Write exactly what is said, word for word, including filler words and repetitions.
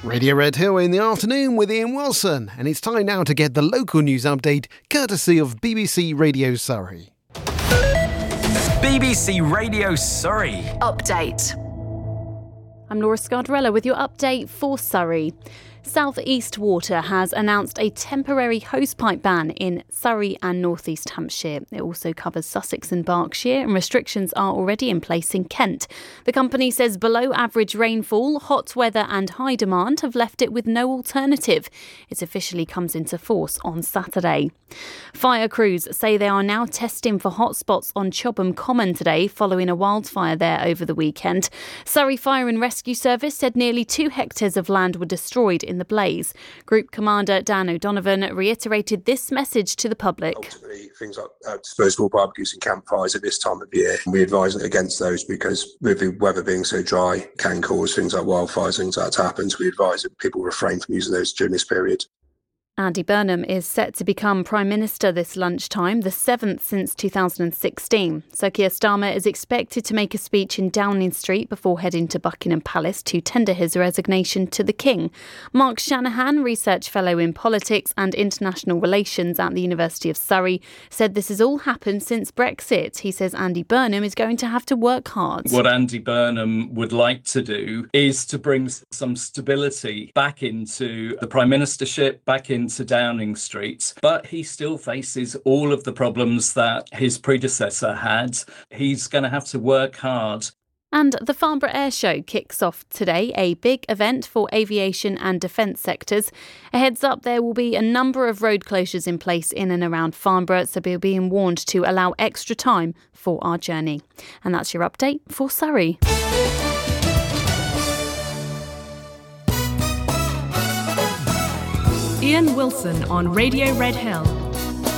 Radio Red Hill in the afternoon with Ian Wilson, and it's time now to get the local news update courtesy of B B C Radio Surrey. B B C Radio Surrey. Update. I'm Laura Scardarella with your update for Surrey. South East Water has announced a temporary hosepipe ban in Surrey and North East Hampshire. It also covers Sussex and Berkshire, and restrictions are already in place in Kent. The company says below average rainfall, hot weather and high demand have left it with no alternative. It officially comes into force on Saturday. Fire crews say they are now testing for hotspots on Chobham Common today following a wildfire there over the weekend. Surrey Fire and Rescue Service said nearly two hectares of land were destroyed in the blaze. Group Commander Dan O'Donovan reiterated this message to the public. Ultimately, things like uh, disposable barbecues and campfires at this time of year, we advise against those because with the weather being so dry, can cause things like wildfires, things like that to happen. So we advise that people refrain from using those during this period. Andy Burnham is set to become Prime Minister this lunchtime, the seventh since two thousand sixteen. Sir Keir Starmer is expected to make a speech in Downing Street before heading to Buckingham Palace to tender his resignation to the King. Mark Shanahan, Research Fellow in Politics and International Relations at the University of Surrey, said this has all happened since Brexit. He says Andy Burnham is going to have to work hard. What Andy Burnham would like to do is to bring some stability back into the Prime Ministership, back in to Downing Street, but he still faces all of the problems that his predecessor had. He's going to have to work hard. And the Farnborough Air Show kicks off today, a big event for aviation and defence sectors. A heads up, there will be a number of road closures in place in and around Farnborough, so we're being warned to allow extra time for our journey. And that's your update for Surrey. Ian Wilson on Radio Red Hill.